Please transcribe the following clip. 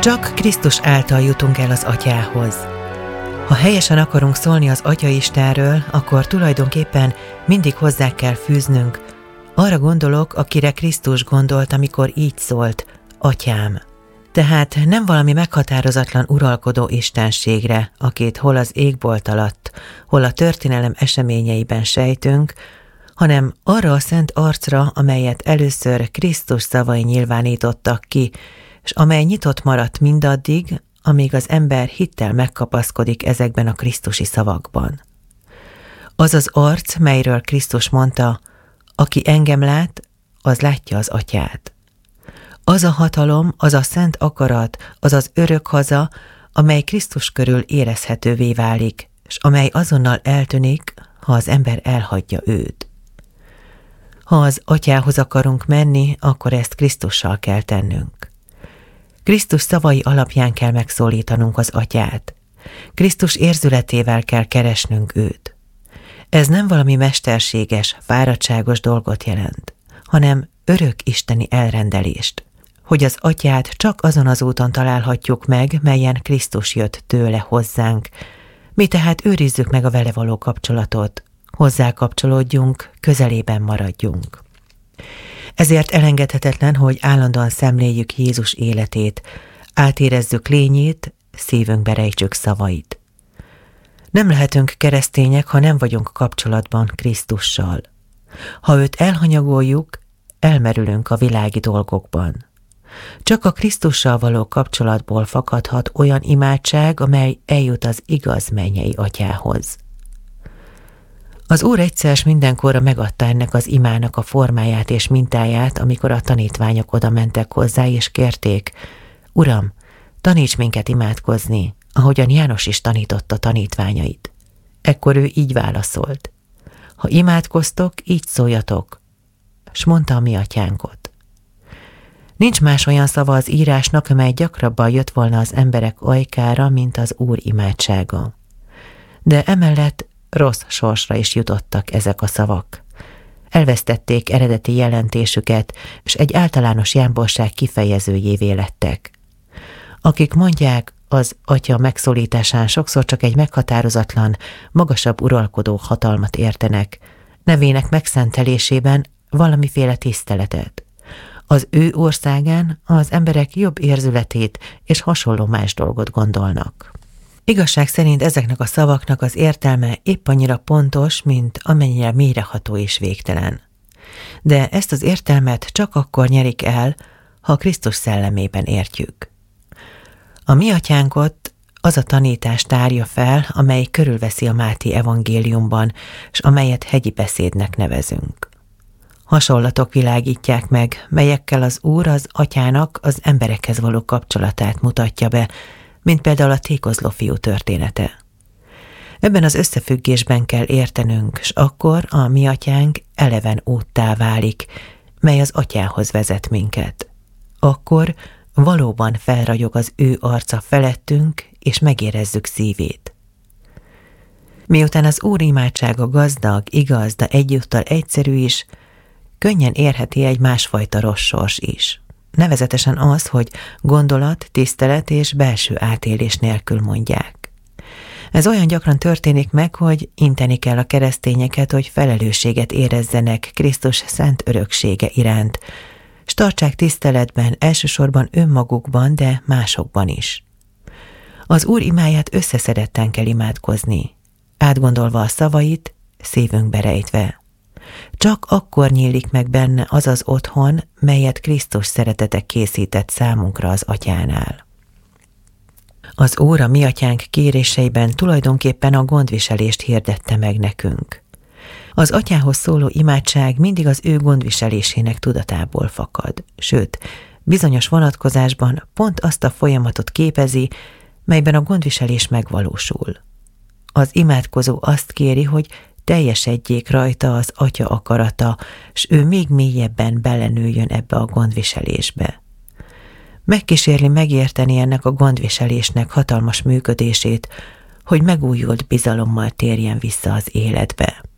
Csak Krisztus által jutunk el az Atyához. Ha helyesen akarunk szólni az Atya Istenről, akkor tulajdonképpen mindig hozzá kell fűznünk. Arra gondolok, akire Krisztus gondolt, amikor így szólt, Atyám. Tehát nem valami meghatározatlan uralkodó istenségre, akit hol az égbolt alatt, hol a történelem eseményeiben sejtünk, hanem arra a szent arcra, amelyet először Krisztus szavai nyilvánítottak ki, és amely nyitott maradt mindaddig, amíg az ember hittel megkapaszkodik ezekben a krisztusi szavakban. Az az arc, melyről Krisztus mondta, aki engem lát, az látja az Atyát. Az a hatalom, az a szent akarat, az az örök haza, amely Krisztus körül érezhetővé válik, és amely azonnal eltűnik, ha az ember elhagyja őt. Ha az Atyához akarunk menni, akkor ezt Krisztussal kell tennünk. Krisztus szavai alapján kell megszólítanunk az Atyát. Krisztus érzületével kell keresnünk őt. Ez nem valami mesterséges, fáradtságos dolgot jelent, hanem örök isteni elrendelést, hogy az Atyát csak azon az úton találhatjuk meg, melyen Krisztus jött tőle hozzánk. Mi tehát őrizzük meg a vele való kapcsolatot, hozzá kapcsolódjunk, közelében maradjunk. Ezért elengedhetetlen, hogy állandóan szemléljük Jézus életét, átérezzük lényét, szívünkbe rejtsük szavait. Nem lehetünk keresztények, ha nem vagyunk kapcsolatban Krisztussal. Ha őt elhanyagoljuk, elmerülünk a világi dolgokban. Csak a Krisztussal való kapcsolatból fakadhat olyan imádság, amely eljut az igaz mennyei Atyához. Az Úr egyszer s mindenkorra megadta ennek az imának a formáját és mintáját, amikor a tanítványok oda mentek hozzá és kérték, Uram, taníts minket imádkozni, ahogyan János is tanította tanítványait. Ekkor ő így válaszolt, ha imádkoztok, így szóljatok, s mondta a mi atyánkot. Nincs más olyan szava az írásnak, amely gyakrabban jött volna az emberek ajkára, mint az Úr imádsága. De emellett rossz sorsra is jutottak ezek a szavak. Elvesztették eredeti jelentésüket, és egy általános jámborság kifejezőjévé lettek. Akik mondják, az Atya megszólításán sokszor csak egy meghatározatlan, magasabb uralkodó hatalmat értenek, nevének megszentelésében valamiféle tiszteletet. Az ő országán az emberek jobb érzületét és hasonló más dolgot gondolnak. Igazság szerint ezeknek a szavaknak az értelme épp annyira pontos, mint amennyire mélyreható és végtelen. De ezt az értelmet csak akkor nyerik el, ha Krisztus szellemében értjük. A mi atyánkot az a tanítás tárja fel, amely körülveszi a Máté evangéliumban, és amelyet hegyi beszédnek nevezünk. Hasonlatok világítják meg, melyekkel az Úr az Atyának az emberekhez való kapcsolatát mutatja be, mint például a tékozló fiú története. Ebben az összefüggésben kell értenünk, s akkor a mi atyánk eleven úttá válik, mely az Atyához vezet minket. Akkor valóban felragyog az ő arca felettünk, és megérezzük szívét. Miután az Úr imádsága gazdag, igaz, de egyúttal egyszerű is, könnyen érheti egy másfajta rossz sors is. Nevezetesen az, hogy gondolat, tisztelet és belső átélés nélkül mondják. Ez olyan gyakran történik meg, hogy inteni kell a keresztényeket, hogy felelősséget érezzenek Krisztus szent öröksége iránt, s tartsák tiszteletben elsősorban önmagukban, de másokban is. Az Úr imáját összeszedetten kell imádkozni, átgondolva a szavait, szívünkbe rejtve. Csak akkor nyílik meg benne az az otthon, melyet Krisztus szeretete készített számunkra az Atyánál. Az Úr a mi atyánk kéréseiben tulajdonképpen a gondviselést hirdette meg nekünk. Az Atyához szóló imádság mindig az ő gondviselésének tudatából fakad, sőt, bizonyos vonatkozásban pont azt a folyamatot képezi, melyben a gondviselés megvalósul. Az imádkozó azt kéri, hogy teljesedjék rajta az Atya akarata, s ő még mélyebben belenőjön ebbe a gondviselésbe. Megkísérli megérteni ennek a gondviselésnek hatalmas működését, hogy megújult bizalommal térjen vissza az életbe.